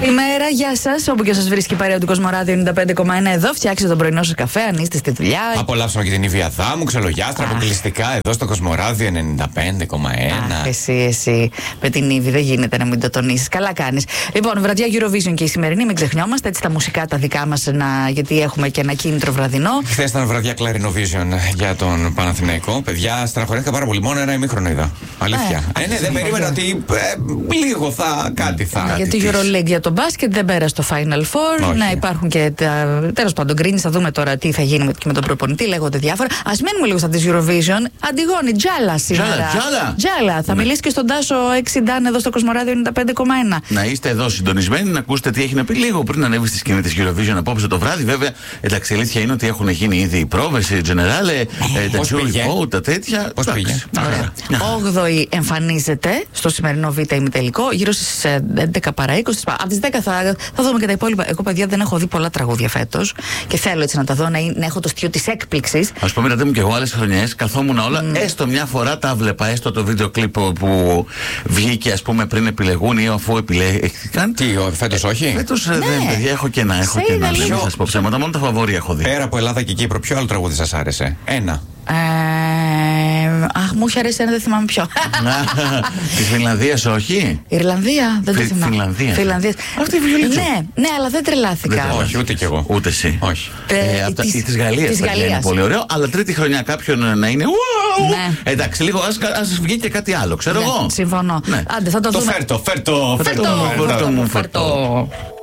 Καλημέρα, γεια σας. Όπου και σας βρίσκει η παρέα του Κοσμοράδιο 95,1 εδώ. Φτιάξτε τον πρωινό σας καφέ, αν είστε στη δουλειά. Απολαύσαμε και την Ήβη Αδάμου, Ξελογιάστρα, αποκλειστικά εδώ στο Κοσμοράδιο 95,1. Εσύ. Με την Ήβη δεν γίνεται να μην το τονίσεις. Καλά κάνεις. Λοιπόν, βραδιά Eurovision και η σημερινή, μην ξεχνιόμαστε. Έτσι τα μουσικά τα δικά μας, γιατί έχουμε και ένα κίνητρο βραδινό. Χθες ήταν βραδιά Clarinovision για τον Παναθηναϊκό. Παιδιά, στεναχωρήθηκα πάρα πολύ. Μόνο ένα ημίχρονο είδα. Αλήθεια. Ναι, δεν περίμενα ότι λίγο κάτι θα. Για τη Euroleague, για τον μπάσκετ δεν πέρασε το Final Four. Όχι. Να υπάρχουν και τέλος πάντων γκρίνεις. Θα δούμε τώρα τι θα γίνει και με τον προπονητή. Λέγονται διάφορα. Ας μένουμε λίγο στα της Eurovision. Αντιγόνη, Τζάλα σήμερα. Τζάλα. Θα μιλήσει και στον Τάσο 6 Ντάν εδώ στο Κοσμοράδιο 95,1. Να είστε εδώ συντονισμένοι, να ακούσετε τι έχει να πει λίγο πριν ανέβει στη σκηνή της Eurovision απόψε το βράδυ. Βέβαια, εντάξει, η αλήθεια είναι ότι έχουν γίνει ήδη οι πρόβες, η Generale, τα jury vote, τα τέτοια. Πώς πήγε? 8η εμφανίζεται στο σημερινό Β' ημιτελικό, γύρω στις 11 παρά 20. Από τις 10 θα δούμε και τα υπόλοιπα. Εγώ, παιδιά, δεν έχω δει πολλά τραγούδια φέτος και θέλω έτσι να τα δω, να έχω το στοιχείο της έκπληξης. Ας πούμε, να μου και εγώ άλλες χρονιές καθόμουν όλα, έστω μια φορά τα βλέπα, έστω το βίντεο κλιπ που βγήκε, ας πούμε, πριν επιλεγούν ή αφού επιλέχθηκαν. Τι, φέτος όχι? Φέτος δεν, παιδιά, έχω και ένα. Δεν θα σας πω ψέματα, μόνο τα φαβόρια έχω δει. Πέρα από Ελλάδα και Κύπρο, ποιο άλλο τραγούδι σας άρεσε? Ένα. Μου είχε αρέσει ένα, δεν θυμάμαι ποιο. Της Φινλανδίας, όχι? Ιρλανδία, δεν το θυμάμαι. Φινλανδία. Αυτή η βιολίτσα. Ναι, αλλά δεν τρελάθηκα. Όχι, ούτε κι εγώ. Ούτε εσύ. Όχι. Η της Γαλλίας είναι πολύ ωραίο, αλλά τρίτη χρονιά κάποιον να είναι. Εντάξει, λίγο ας βγει και κάτι άλλο, ξέρω εγώ. Συμφωνώ. Άντε, θα το δούμε. Φέρτο. Φέρτο.